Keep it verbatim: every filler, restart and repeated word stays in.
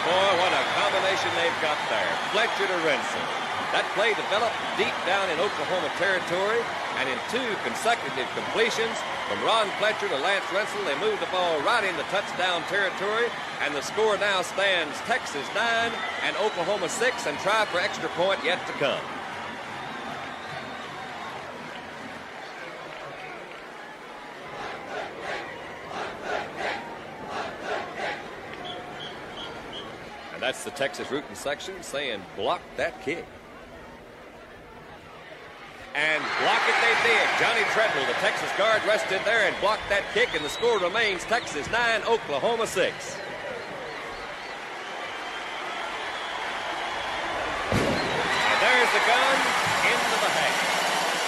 Boy, what a combination they've got there. Fletcher to Renzel. That play developed deep down in Oklahoma territory, and in two consecutive completions from Ron Fletcher to Lance Renzel, they moved the ball right into touchdown territory, and the score now stands Texas nine and Oklahoma six, and try for extra point yet to come. And that's the Texas Rootin' section saying, block that kick. And block it they did. Johnny Treadwell, the Texas guard, rested there and blocked that kick, and the score remains Texas nine, Oklahoma six. And there's the gun into the half.